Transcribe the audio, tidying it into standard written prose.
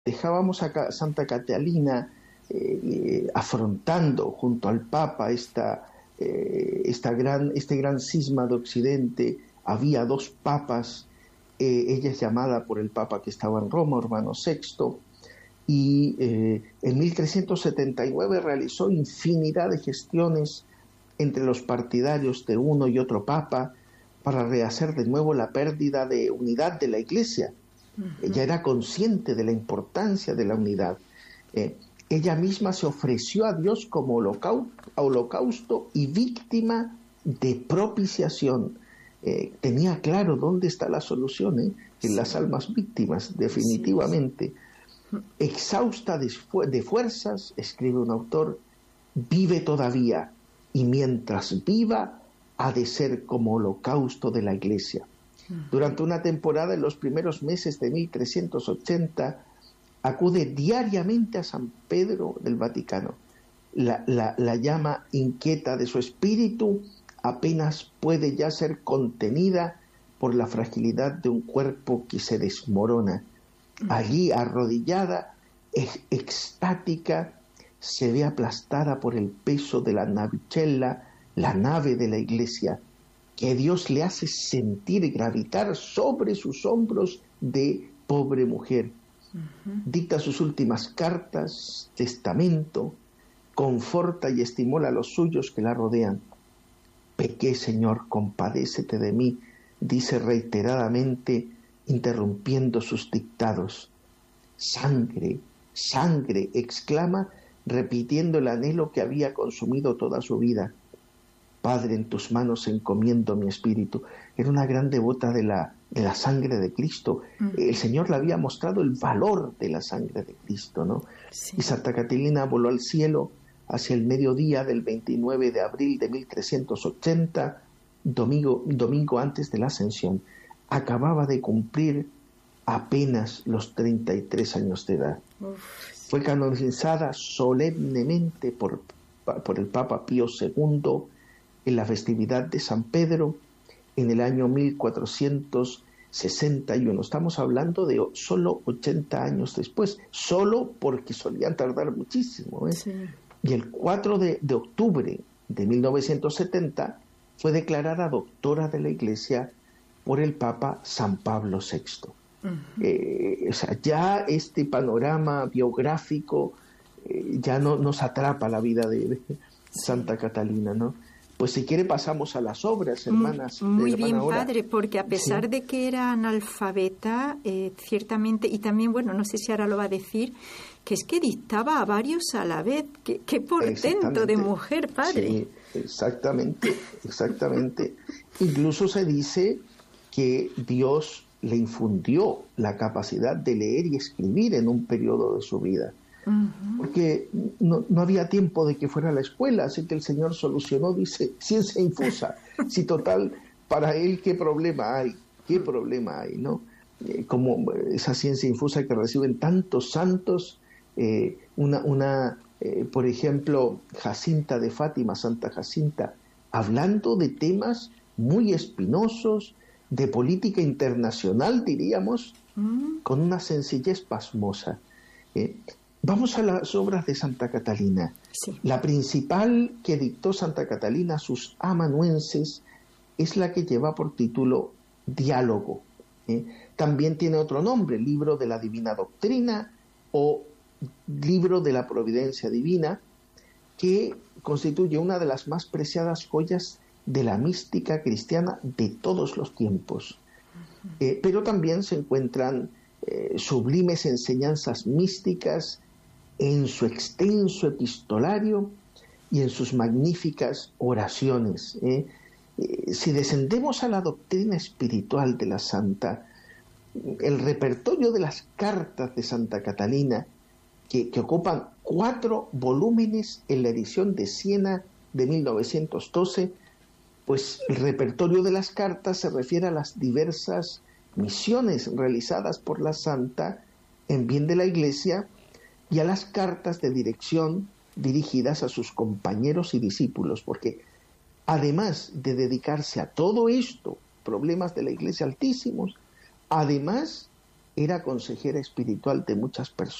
dejábamos a Santa Catalina afrontando junto al Papa este gran cisma de Occidente. Había dos papas, ella es llamada por el Papa que estaba en Roma, Urbano VI, y en 1379 realizó infinidad de gestiones entre los partidarios de uno y otro Papa para rehacer de nuevo la pérdida de unidad de la Iglesia. Ella era consciente de la importancia de la unidad. Ella misma se ofreció a Dios como holocausto y víctima de propiciación. Tenía claro dónde está la solución, en las almas víctimas, definitivamente. Exhausta de fuerzas, escribe un autor, vive todavía, y mientras viva ha de ser como holocausto de la Iglesia. Durante una temporada, en los primeros meses de 1380, acude diariamente a San Pedro del Vaticano. La llama inquieta de su espíritu apenas puede ya ser contenida por la fragilidad de un cuerpo que se desmorona. Allí, arrodillada, extática, se ve aplastada por el peso de la navicella, la nave de la Iglesia, que Dios le hace sentir gravitar sobre sus hombros de pobre mujer. Dicta sus últimas cartas, testamento, conforta y estimula a los suyos que la rodean. Pequé, Señor, compadécete de mí, dice reiteradamente, interrumpiendo sus dictados. Sangre, sangre, exclama, repitiendo el anhelo que había consumido toda su vida. Padre, en tus manos encomiendo mi espíritu. Era una gran devota de la sangre de Cristo. El Señor le había mostrado el valor de la sangre de Cristo, ¿no? Sí. Y Santa Catalina voló al cielo hacia el mediodía del 29 de abril de 1380, domingo antes de la Ascensión. Acababa de cumplir apenas los 33 años de edad. Fue canonizada solemnemente por el Papa Pío II en la festividad de San Pedro en el año 1461. Estamos hablando de solo 80 años después, solo porque solían tardar muchísimo. Sí. Y el 4 de octubre de 1970 fue declarada doctora de la Iglesia por el Papa San Pablo VI. O sea, ya este panorama biográfico ya no nos atrapa la vida de Santa Catalina, ¿no? Pues si quiere pasamos a las obras, hermanas. Muy bien, padre, porque a pesar de que era analfabeta, ciertamente, y también, bueno, no sé si ahora lo va a decir, que es que dictaba a varios a la vez. ¡Qué portento de mujer, padre! Sí, exactamente. Incluso se dice que Dios le infundió la capacidad de leer y escribir en un periodo de su vida. Porque no había tiempo de que fuera a la escuela, así que el Señor solucionó, dice, ciencia infusa. Si total, para él, ¿qué problema hay, no? Como esa ciencia infusa que reciben tantos santos, por ejemplo, Jacinta de Fátima, Santa Jacinta, hablando de temas muy espinosos, de política internacional, diríamos, con una sencillez pasmosa. Vamos a las obras de Santa Catalina. Sí. La principal que dictó Santa Catalina a sus amanuenses es la que lleva por título Diálogo. También tiene otro nombre, Libro de la Divina Doctrina o Libro de la Providencia Divina, que constituye una de las más preciadas joyas de la mística cristiana de todos los tiempos. Pero también se encuentran sublimes enseñanzas místicas en su extenso epistolario y en sus magníficas oraciones. Si descendemos a la doctrina espiritual de la santa, el repertorio de las cartas de Santa Catalina, que ocupan 4 volúmenes en la edición de Siena de 1912, pues el repertorio de las cartas se refiere a las diversas misiones realizadas por la santa en bien de la Iglesia y a las cartas de dirección dirigidas a sus compañeros y discípulos, porque además de dedicarse a todo esto, problemas de la Iglesia altísimos, además era consejera espiritual de muchas personas.